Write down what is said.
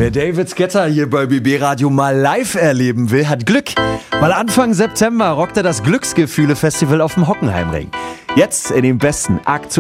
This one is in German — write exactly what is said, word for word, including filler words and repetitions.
Wer David Guetta hier bei B B Radio mal live erleben will, hat Glück. Weil Anfang September rockt er das Glücksgefühle-Festival auf dem Hockenheimring. Jetzt in den besten aktuellen